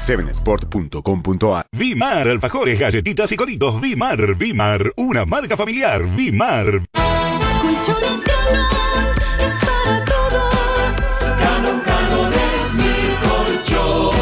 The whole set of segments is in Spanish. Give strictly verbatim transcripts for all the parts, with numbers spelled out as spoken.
seven sport punto com punto a r. Vimar, alfajores, galletitas y coritos. Vimar, Vimar, una marca familiar. Vimar. Colchones Galón es para todos. Galón, Galón es mi colchón.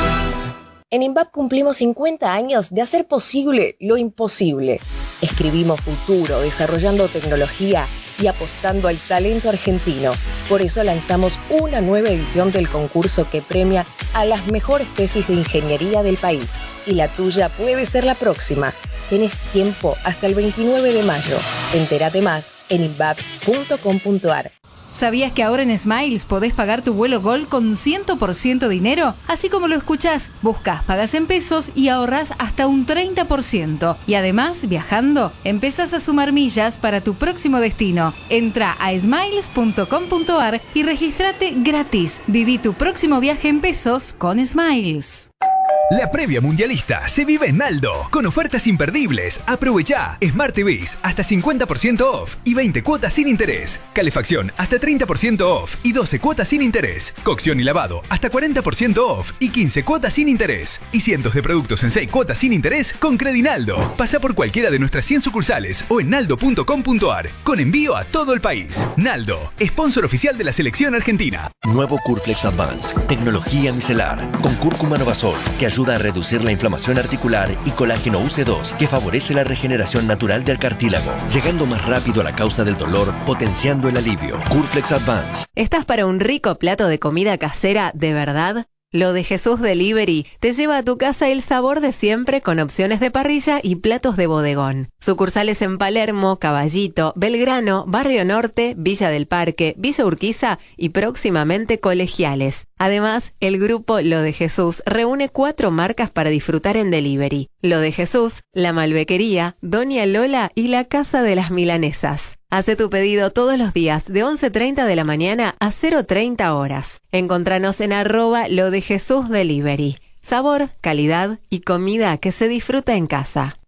En INVAP cumplimos cincuenta años de hacer posible lo imposible. Escribimos futuro, desarrollando tecnología y apostando al talento argentino. Por eso lanzamos una nueva edición del concurso que premia a las mejores tesis de ingeniería del país. Y la tuya puede ser la próxima. Tenés tiempo hasta el veintinueve de mayo. Entérate más en invap punto com punto a r. ¿Sabías que ahora en Smiles podés pagar tu vuelo Gol con cien por ciento dinero? Así como lo escuchás, buscas, pagas en pesos y ahorrás hasta un treinta por ciento. Y además, viajando, empezás a sumar millas para tu próximo destino. Entra a smiles punto com punto a r y regístrate gratis. Viví tu próximo viaje en pesos con Smiles. La previa mundialista se vive en Naldo, con ofertas imperdibles. Aprovecha Smart T Vs hasta cincuenta por ciento off y veinte cuotas sin interés. Calefacción hasta treinta por ciento off y doce cuotas sin interés. Cocción y lavado hasta cuarenta por ciento off y quince cuotas sin interés. Y cientos de productos en seis cuotas sin interés con Credinaldo. Pasa por cualquiera de nuestras cien sucursales o en naldo punto com punto a r, con envío a todo el país. Naldo, sponsor oficial de la selección argentina. Nuevo Curflex Advance, tecnología micelar, con cúrcuma novasol, que ayuda a reducir la inflamación articular, y colágeno U C dos, que favorece la regeneración natural del cartílago, llegando más rápido a la causa del dolor, potenciando el alivio. Curflex Advance. ¿Estás para un rico plato de comida casera de verdad? Lo de Jesús Delivery te lleva a tu casa el sabor de siempre, con opciones de parrilla y platos de bodegón. Sucursales en Palermo, Caballito, Belgrano, Barrio Norte, Villa del Parque, Villa Urquiza y próximamente Colegiales. Además, el grupo Lo de Jesús reúne cuatro marcas para disfrutar en delivery: Lo de Jesús, La Malbequería, Doña Lola y La Casa de las Milanesas. Hace tu pedido todos los días de once treinta de la mañana a cero treinta horas. Encontranos en arroba Lo de Jesús Delivery. Sabor, calidad y comida que se disfruta en casa.